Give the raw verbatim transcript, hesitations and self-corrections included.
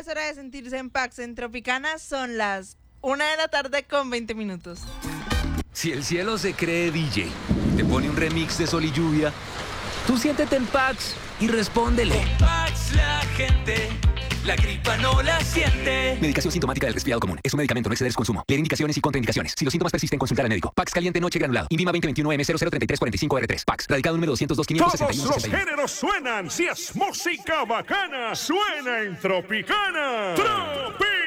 hora de sentirse en Pax en Tropicana. Son las una de la tarde con veinte minutos. Si el cielo se cree D J, te pone un remix de Sol y Lluvia, tú siéntete en Pax y respóndele. Con Pax la gente, la gripa no la siente. Medicación sintomática del resfriado común. Es un medicamento, no exceder su consumo. Leer indicaciones y contraindicaciones. Si los síntomas persisten, consultar al médico. Pax caliente noche granulado. Invima veinte veintiuno M cero cero treinta y tres cuarenta y cinco R tres. Pax. Radicado número doscientos dos quinientos sesenta y uno Todos sesenta y uno. los géneros suenan. Si es música bacana, suena en Tropicana. Tropicana.